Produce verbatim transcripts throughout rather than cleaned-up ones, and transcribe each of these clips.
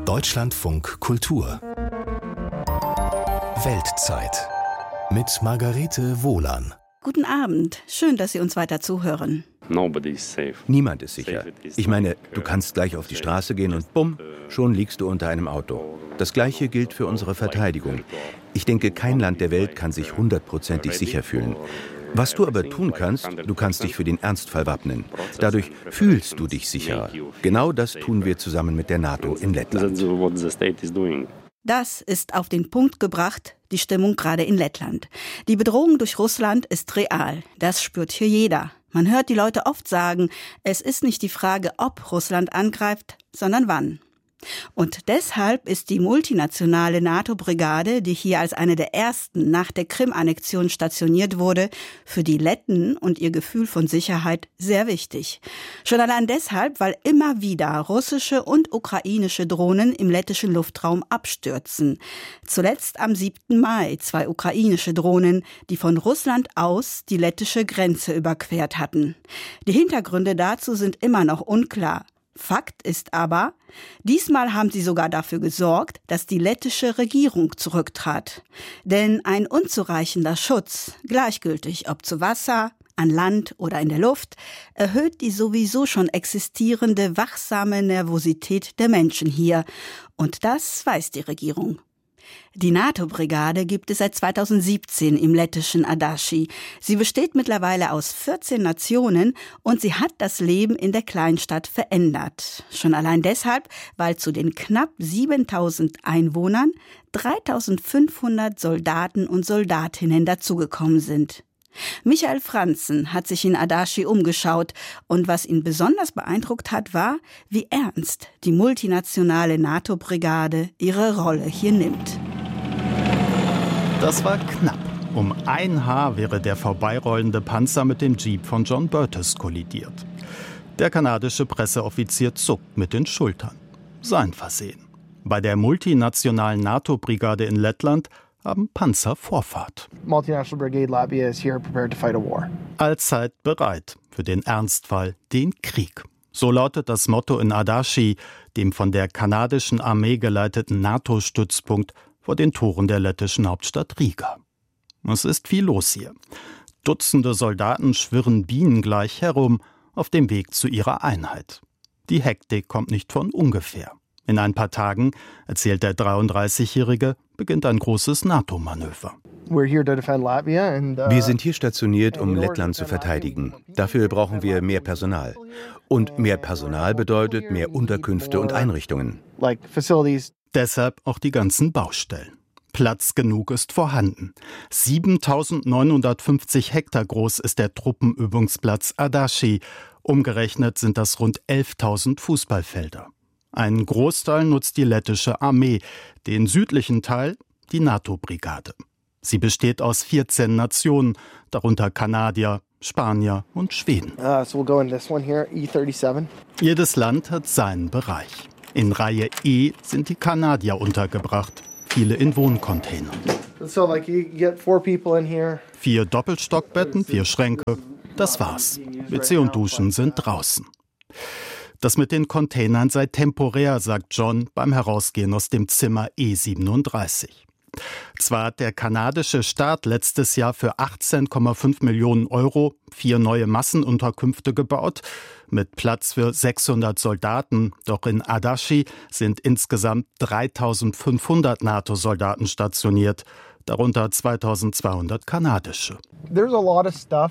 Deutschlandfunk Kultur Weltzeit mit Margarete Wohlan. Guten Abend, schön, dass Sie uns weiter zuhören. Niemand ist sicher. Ich meine, du kannst gleich auf die Straße gehen und bumm, schon liegst du unter einem Auto. Das Gleiche gilt für unsere Verteidigung. Ich denke, kein Land der Welt kann sich hundertprozentig sicher fühlen. Was du aber tun kannst, du kannst dich für den Ernstfall wappnen. Dadurch fühlst du dich sicherer. Genau das tun wir zusammen mit der NATO in Lettland. Das ist auf den Punkt gebracht, die Stimmung gerade in Lettland. Die Bedrohung durch Russland ist real. Das spürt hier jeder. Man hört die Leute oft sagen, es ist nicht die Frage, ob Russland angreift, sondern wann. Und deshalb ist die multinationale NATO-Brigade, die hier als eine der ersten nach der Krim-Annexion stationiert wurde, für die Letten und ihr Gefühl von Sicherheit sehr wichtig. Schon allein deshalb, weil immer wieder russische und ukrainische Drohnen im lettischen Luftraum abstürzen. Zuletzt am siebten Mai zwei ukrainische Drohnen, die von Russland aus die lettische Grenze überquert hatten. Die Hintergründe dazu sind immer noch unklar. Fakt ist aber, diesmal haben sie sogar dafür gesorgt, dass die lettische Regierung zurücktrat. Denn ein unzureichender Schutz, gleichgültig ob zu Wasser, an Land oder in der Luft, erhöht die sowieso schon existierende wachsame Nervosität der Menschen hier. Und das weiß die Regierung. Die NATO-Brigade gibt es seit zweitausendsiebzehn im lettischen Adaši. Sie besteht mittlerweile aus vierzehn Nationen und sie hat das Leben in der Kleinstadt verändert. Schon allein deshalb, weil zu den knapp siebentausend Einwohnern dreitausendfünfhundert Soldaten und Soldatinnen dazugekommen sind. Michael Franzen hat sich in Adaši umgeschaut und was ihn besonders beeindruckt hat, war, wie ernst die multinationale NATO-Brigade ihre Rolle hier nimmt. Das war knapp. Um ein Haar wäre der vorbeirollende Panzer mit dem Jeep von John Burtis kollidiert. Der kanadische Presseoffizier zuckt mit den Schultern. Sein Versehen. Bei der multinationalen NATO-Brigade in Lettland haben Panzer Vorfahrt. Allzeit bereit für den Ernstfall, den Krieg. So lautet das Motto in Adaši, dem von der kanadischen Armee geleiteten NATO-Stützpunkt vor den Toren der lettischen Hauptstadt Riga. Es ist viel los hier. Dutzende Soldaten schwirren bienengleich herum auf dem Weg zu ihrer Einheit. Die Hektik kommt nicht von ungefähr. In ein paar Tagen, erzählt der dreiunddreißigjährige, beginnt ein großes NATO-Manöver. Wir sind hier stationiert, um Lettland zu verteidigen. Dafür brauchen wir mehr Personal. Und mehr Personal bedeutet mehr Unterkünfte und Einrichtungen. Deshalb auch die ganzen Baustellen. Platz genug ist vorhanden. siebentausendneunhundertfünfzig Hektar groß ist der Truppenübungsplatz Adaši. Umgerechnet sind das rund elftausend Fußballfelder. Einen Großteil nutzt die lettische Armee, den südlichen Teil die NATO-Brigade. Sie besteht aus vierzehn Nationen, darunter Kanadier, Spanier und Schweden. Uh, so we'll go in this one here, E thirty-seven. Jedes Land hat seinen Bereich. In Reihe E sind die Kanadier untergebracht, viele in Wohncontainern. So like you get four people in here. Vier Doppelstockbetten, vier Schränke, das war's. W C und Duschen sind draußen. Das mit den Containern sei temporär, sagt John beim Herausgehen aus dem Zimmer E siebenunddreißig. Zwar hat der kanadische Staat letztes Jahr für achtzehn Komma fünf Millionen Euro vier neue Massenunterkünfte gebaut, mit Platz für sechshundert Soldaten. Doch in Adaši sind insgesamt dreitausendfünfhundert NATO-Soldaten stationiert, darunter zweitausendzweihundert kanadische. There's a lot of stuff.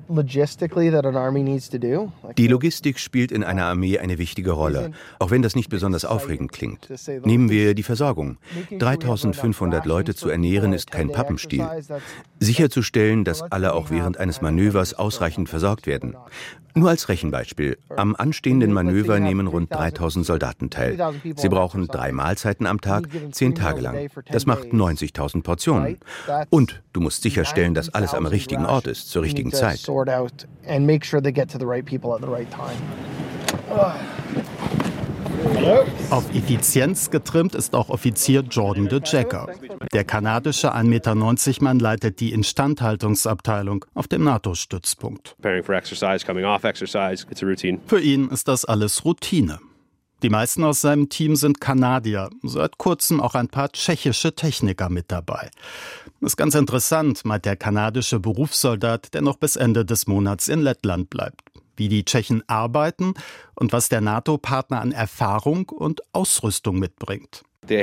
Die Logistik spielt in einer Armee eine wichtige Rolle, auch wenn das nicht besonders aufregend klingt. Nehmen wir die Versorgung. dreitausendfünfhundert Leute zu ernähren ist kein Pappenstiel. Sicherzustellen, dass alle auch während eines Manövers ausreichend versorgt werden. Nur als Rechenbeispiel. Am anstehenden Manöver nehmen rund dreitausend Soldaten teil. Sie brauchen drei Mahlzeiten am Tag, zehn Tage lang. Das macht neunzigtausend Portionen. Und du musst sicherstellen, dass alles am richtigen Ort ist, zur richtigen Zeit. Auf Effizienz getrimmt ist auch Offizier Jordan de Jager. Der kanadische ein Meter neunzig Mann leitet die Instandhaltungsabteilung auf dem NATO-Stützpunkt. Für ihn ist das alles Routine. Die meisten aus seinem Team sind Kanadier, seit kurzem auch ein paar tschechische Techniker mit dabei. Das ist ganz interessant, meint der kanadische Berufssoldat, der noch bis Ende des Monats in Lettland bleibt. Wie die Tschechen arbeiten und was der NATO-Partner an Erfahrung und Ausrüstung mitbringt. Die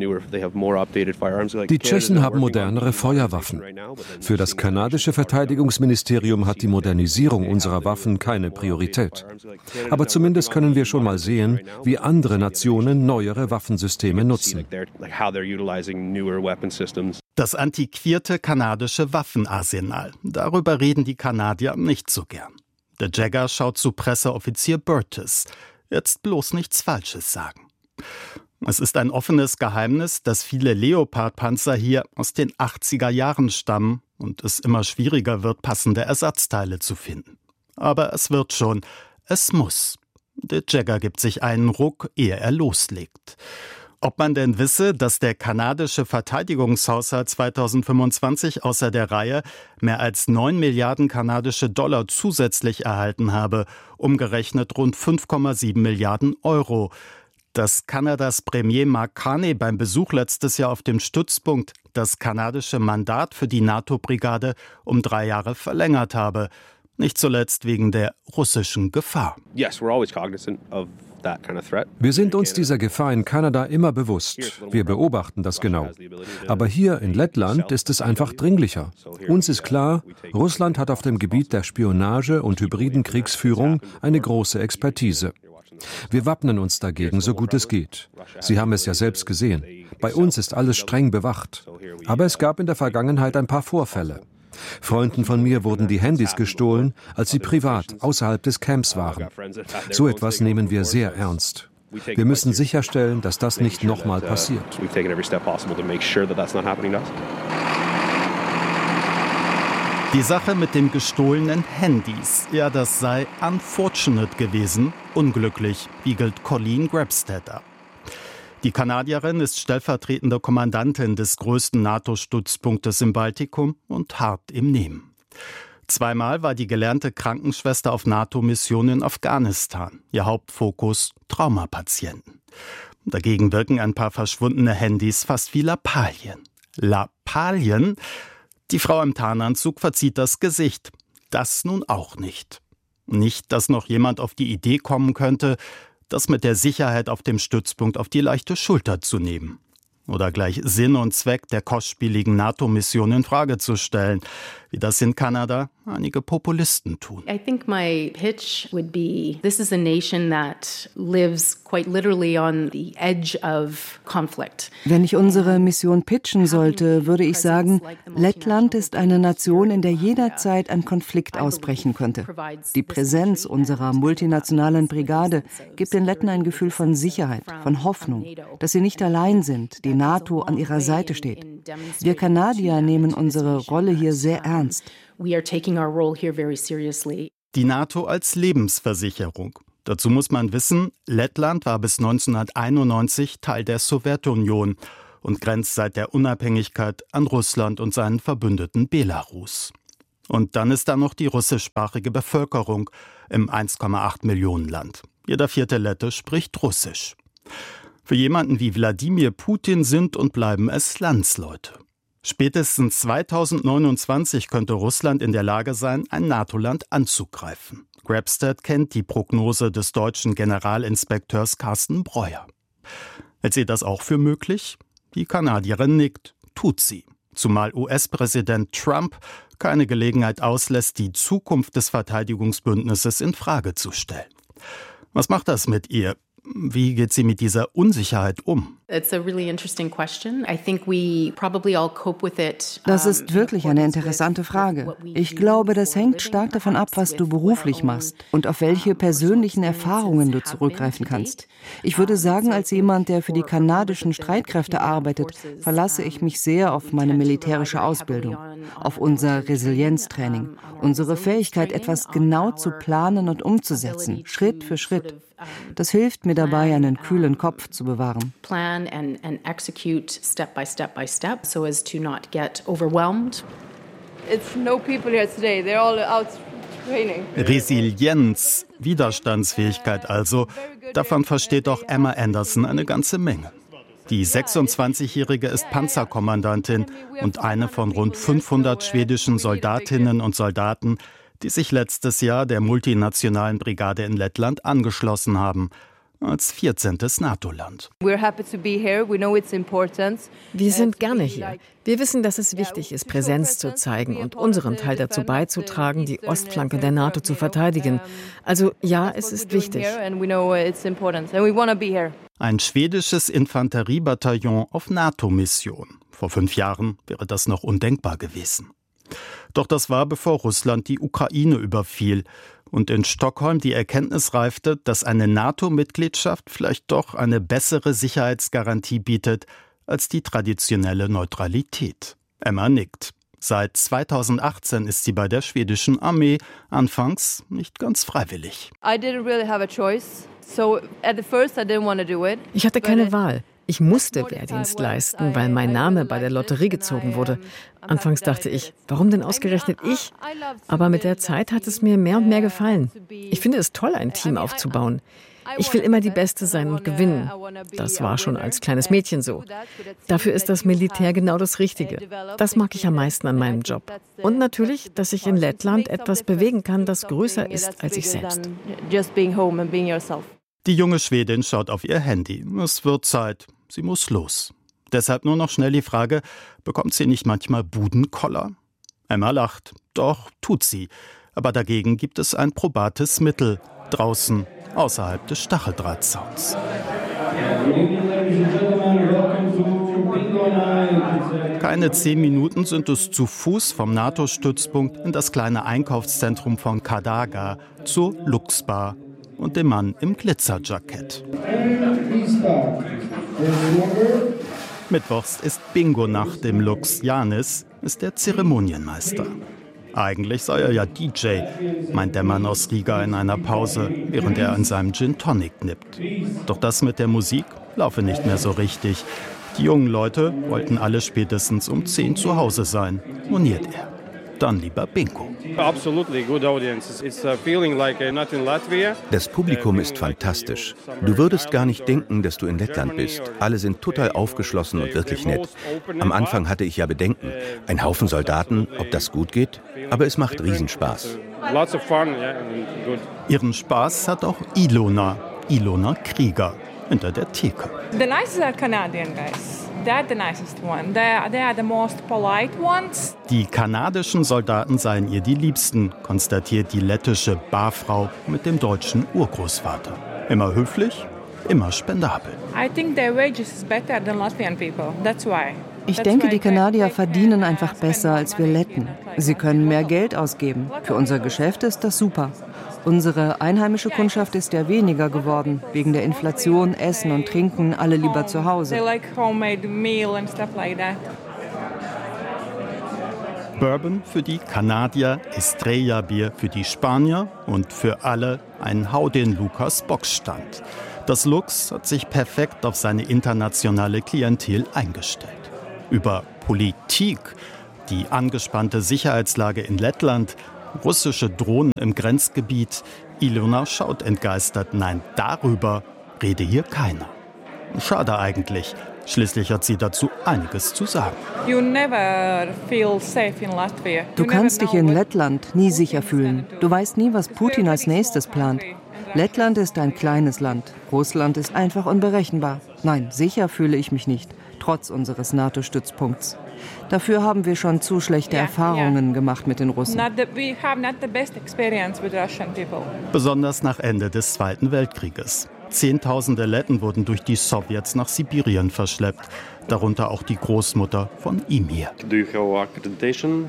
Tschechen haben modernere Feuerwaffen. Für das kanadische Verteidigungsministerium hat die Modernisierung unserer Waffen keine Priorität. Aber zumindest können wir schon mal sehen, wie andere Nationen neuere Waffensysteme nutzen. Das antiquierte kanadische Waffenarsenal. Darüber reden die Kanadier nicht so gern. Der Jäger schaut zu Presseoffizier Burtis. Jetzt bloß nichts Falsches sagen. Es ist ein offenes Geheimnis, dass viele Leopard-Panzer hier aus den achtziger Jahren stammen und es immer schwieriger wird, passende Ersatzteile zu finden. Aber es wird schon. Es muss. Der Jäger gibt sich einen Ruck, ehe er loslegt. Ob man denn wisse, dass der kanadische Verteidigungshaushalt zweitausendfünfundzwanzig außer der Reihe mehr als neun Milliarden kanadische Dollar zusätzlich erhalten habe, umgerechnet rund fünf Komma sieben Milliarden Euro. Dass Kanadas Premier Mark Carney beim Besuch letztes Jahr auf dem Stützpunkt das kanadische Mandat für die NATO-Brigade um drei Jahre verlängert habe. Nicht zuletzt wegen der russischen Gefahr. Wir sind uns dieser Gefahr in Kanada immer bewusst. Wir beobachten das genau. Aber hier in Lettland ist es einfach dringlicher. Uns ist klar, Russland hat auf dem Gebiet der Spionage und hybriden Kriegsführung eine große Expertise. Wir wappnen uns dagegen, so gut es geht. Sie haben es ja selbst gesehen. Bei uns ist alles streng bewacht. Aber es gab in der Vergangenheit ein paar Vorfälle. Freunden von mir wurden die Handys gestohlen, als sie privat außerhalb des Camps waren. So etwas nehmen wir sehr ernst. Wir müssen sicherstellen, dass das nicht nochmal passiert. Die Sache mit dem gestohlenen Handys, ja, das sei unfortunate gewesen, unglücklich, wiegelt Colleen Grabstead ab. Die Kanadierin ist stellvertretende Kommandantin des größten NATO-Stützpunktes im Baltikum und hart im Nehmen. Zweimal war die gelernte Krankenschwester auf NATO-Mission in Afghanistan. Ihr Hauptfokus Traumapatienten. Dagegen wirken ein paar verschwundene Handys fast wie Lappalien. Lappalien? Die Frau im Tarnanzug verzieht das Gesicht. Das nun auch nicht. Nicht, dass noch jemand auf die Idee kommen könnte, das mit der Sicherheit auf dem Stützpunkt auf die leichte Schulter zu nehmen. Oder gleich Sinn und Zweck der kostspieligen NATO-Mission in Frage zu stellen, wie das in Kanada einige Populisten tun. I think my pitch would be, this is a nation that lives quite literally on the edge of conflict. Wenn ich unsere Mission pitchen sollte, würde ich sagen, Lettland ist eine Nation, in der jederzeit ein Konflikt ausbrechen könnte. Die Präsenz unserer multinationalen Brigade gibt den Letten ein Gefühl von Sicherheit, von Hoffnung, dass sie nicht allein sind, die NATO an ihrer Seite steht. Wir Kanadier nehmen unsere Rolle hier sehr ernst. Die NATO als Lebensversicherung. Dazu muss man wissen, Lettland war bis neunzehnhunderteinundneunzig Teil der Sowjetunion und grenzt seit der Unabhängigkeit an Russland und seinen Verbündeten Belarus. Und dann ist da noch die russischsprachige Bevölkerung im eins Komma acht Millionen Land. Jeder vierte Lette spricht Russisch. Für jemanden wie Wladimir Putin sind und bleiben es Landsleute. Spätestens zweitausendneunundzwanzig könnte Russland in der Lage sein, ein NATO-Land anzugreifen. Grabstead kennt die Prognose des deutschen Generalinspekteurs Carsten Breuer. Hält sie das auch für möglich? Die Kanadierin nickt, tut sie. Zumal U S-Präsident Trump keine Gelegenheit auslässt, die Zukunft des Verteidigungsbündnisses in Frage zu stellen. Was macht das mit ihr? Wie geht sie mit dieser Unsicherheit um? Das ist wirklich eine interessante Frage. Ich glaube, das hängt stark davon ab, was du beruflich machst und auf welche persönlichen Erfahrungen du zurückgreifen kannst. Ich würde sagen, als jemand, der für die kanadischen Streitkräfte arbeitet, verlasse ich mich sehr auf meine militärische Ausbildung, auf unser Resilienztraining, unsere Fähigkeit, etwas genau zu planen und umzusetzen, Schritt für Schritt. Das hilft mir dabei, einen kühlen Kopf zu bewahren. Plan and, and execute step by step by step so as to not get overwhelmed. It's no people here today. They're all out Resilienz, Widerstandsfähigkeit also, davon versteht auch Emma Anderson eine ganze Menge. Die sechsundzwanzigjährige ist Panzerkommandantin und eine von rund fünfhundert schwedischen Soldatinnen und Soldaten, die sich letztes Jahr der multinationalen Brigade in Lettland angeschlossen haben, als vierzehntes NATO-Land. Wir sind gerne hier. Wir wissen, dass es wichtig ist, Präsenz zu zeigen und unseren Teil dazu beizutragen, die Ostflanke der NATO zu verteidigen. Also ja, es ist wichtig. Ein schwedisches Infanteriebataillon auf NATO-Mission. Vor fünf Jahren wäre das noch undenkbar gewesen. Doch das war, bevor Russland die Ukraine überfiel und in Stockholm die Erkenntnis reifte, dass eine NATO-Mitgliedschaft vielleicht doch eine bessere Sicherheitsgarantie bietet als die traditionelle Neutralität. Emma nickt. Seit zweitausendachtzehn ist sie bei der schwedischen Armee, anfangs nicht ganz freiwillig. Ich hatte keine Wahl. Ich musste Wehrdienst leisten, weil mein Name bei der Lotterie gezogen wurde. Anfangs dachte ich, warum denn ausgerechnet ich? Aber mit der Zeit hat es mir mehr und mehr gefallen. Ich finde es toll, ein Team aufzubauen. Ich will immer die Beste sein und gewinnen. Das war schon als kleines Mädchen so. Dafür ist das Militär genau das Richtige. Das mag ich am meisten an meinem Job. Und natürlich, dass ich in Lettland etwas bewegen kann, das größer ist als ich selbst. Die junge Schwedin schaut auf ihr Handy. Es wird Zeit. Sie muss los. Deshalb nur noch schnell die Frage, bekommt sie nicht manchmal Budenkoller? Emma lacht. Doch, tut sie. Aber dagegen gibt es ein probates Mittel. Draußen, außerhalb des Stacheldrahtzauns. Keine zehn Minuten sind es zu Fuß vom NATO-Stützpunkt in das kleine Einkaufszentrum von Kadaga zur Luxbar und dem Mann im Glitzerjackett. Mittwochs ist Bingo-Nacht im Lux. Janis ist der Zeremonienmeister. Eigentlich sei er ja D J, meint der Mann aus Riga in einer Pause, während er an seinem Gin Tonic nippt. Doch das mit der Musik laufe nicht mehr so richtig. Die jungen Leute wollten alle spätestens um zehn zu Hause sein, moniert er. Dann lieber Bingo. Das Publikum ist fantastisch. Du würdest gar nicht denken, dass du in Lettland bist. Alle sind total aufgeschlossen und wirklich nett. Am Anfang hatte ich ja Bedenken. Ein Haufen Soldaten, ob das gut geht? Aber es macht Riesenspaß. Ihren Spaß hat auch Ilona, Ilona Krieger, hinter der Theke. The nicest are Canadian guys. They're the nicest one. They're, they are the most polite ones. Die kanadischen Soldaten seien ihr die Liebsten, konstatiert die lettische Barfrau mit dem deutschen Urgroßvater. Immer höflich, immer spendabel. I think their wages is better than Latvian people. That's why. Ich denke, die Kanadier verdienen einfach besser als wir Letten. Sie können mehr Geld ausgeben. Für unser Geschäft ist das super. Unsere einheimische Kundschaft ist ja weniger geworden. Wegen der Inflation, Essen und Trinken, alle lieber zu Hause. Bourbon für die Kanadier, Estrella-Bier für die Spanier und für alle ein Hau den Lukas-Box-Stand. Das Lux hat sich perfekt auf seine internationale Klientel eingestellt. Über Politik, die angespannte Sicherheitslage in Lettland, russische Drohnen im Grenzgebiet. Ilona schaut entgeistert. Nein, darüber rede hier keiner. Schade eigentlich. Schließlich hat sie dazu einiges zu sagen. Du kannst dich in Lettland nie sicher fühlen. Du weißt nie, was Putin als nächstes plant. Lettland ist ein kleines Land. Russland ist einfach unberechenbar. Nein, sicher fühle ich mich nicht, trotz unseres NATO-Stützpunkts. Dafür haben wir schon zu schlechte Erfahrungen gemacht mit den Russen. Besonders nach Ende des Zweiten Weltkrieges. Zehntausende Letten wurden durch die Sowjets nach Sibirien verschleppt, darunter auch die Großmutter von Imir. Hm?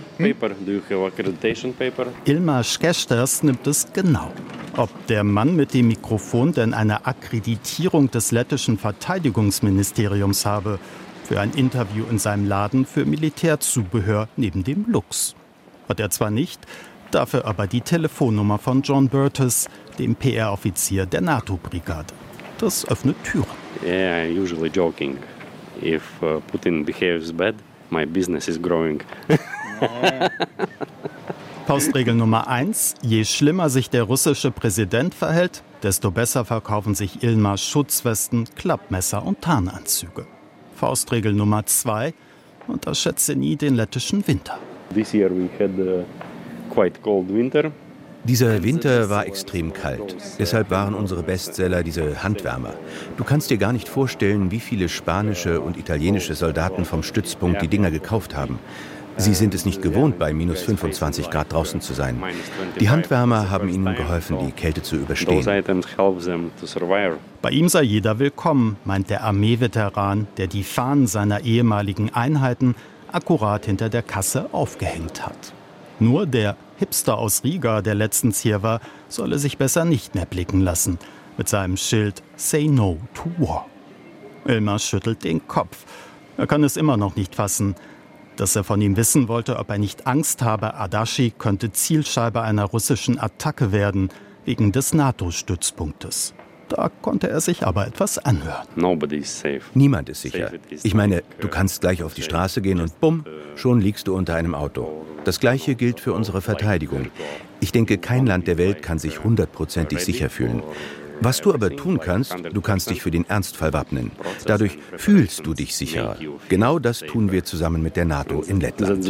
Ilmar Skesters nimmt es genau. Ob der Mann mit dem Mikrofon denn eine Akkreditierung des lettischen Verteidigungsministeriums habe für ein Interview in seinem Laden für Militärzubehör neben dem Lux. Hat er zwar nicht, dafür aber die Telefonnummer von John Burtis, dem P R-Offizier der NATO-Brigade. Das öffnet Türen. Yeah, I'm usually joking. If uh, Putin behaves bad, my business is growing. Faustregel Nummer eins: Je schlimmer sich der russische Präsident verhält, desto besser verkaufen sich Ilmars Schutzwesten, Klappmesser und Tarnanzüge. Faustregel Nummer zwei: Unterschätze nie den lettischen Winter. This year we had a quite cold winter. Dieser Winter war extrem kalt. Deshalb waren unsere Bestseller diese Handwärmer. Du kannst dir gar nicht vorstellen, wie viele spanische und italienische Soldaten vom Stützpunkt die Dinger gekauft haben. Sie sind es nicht gewohnt, bei minus fünfundzwanzig Grad draußen zu sein. Die Handwärmer haben ihnen geholfen, die Kälte zu überstehen. Bei ihm sei jeder willkommen, meint der Armeeveteran, der die Fahnen seiner ehemaligen Einheiten akkurat hinter der Kasse aufgehängt hat. Nur der Hipster aus Riga, der letztens hier war, solle sich besser nicht mehr blicken lassen. Mit seinem Schild Say No to War. Ilmar schüttelt den Kopf. Er kann es immer noch nicht fassen. Dass er von ihm wissen wollte, ob er nicht Angst habe, Ardaschi könnte Zielscheibe einer russischen Attacke werden, wegen des NATO-Stützpunktes. Da konnte er sich aber etwas anhören. Niemand ist sicher. Ich meine, du kannst gleich auf die Straße gehen und bumm, schon liegst du unter einem Auto. Das Gleiche gilt für unsere Verteidigung. Ich denke, kein Land der Welt kann sich hundertprozentig sicher fühlen. Was du aber tun kannst, du kannst dich für den Ernstfall wappnen. Dadurch fühlst du dich sicherer. Genau das tun wir zusammen mit der NATO in Lettland.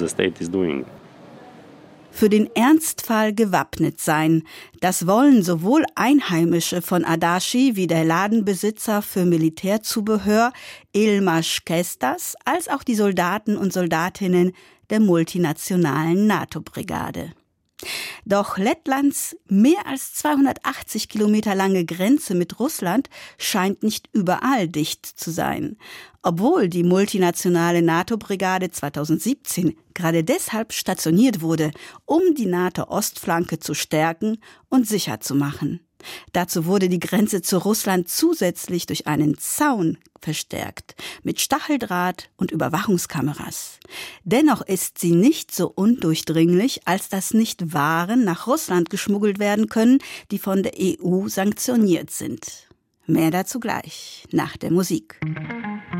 Für den Ernstfall gewappnet sein. Das wollen sowohl Einheimische von Ardaschi wie der Ladenbesitzer für Militärzubehör Ilmars Kestas als auch die Soldaten und Soldatinnen der multinationalen NATO-Brigade. Doch Lettlands mehr als zweihundertachtzig Kilometer lange Grenze mit Russland scheint nicht überall dicht zu sein. Obwohl die multinationale NATO-Brigade zweitausendsiebzehn gerade deshalb stationiert wurde, um die NATO-Ostflanke zu stärken und sicher zu machen. Dazu wurde die Grenze zu Russland zusätzlich durch einen Zaun verstärkt, mit Stacheldraht und Überwachungskameras. Dennoch ist sie nicht so undurchdringlich, als dass nicht Waren nach Russland geschmuggelt werden können, die von der E U sanktioniert sind. Mehr dazu gleich, nach der Musik.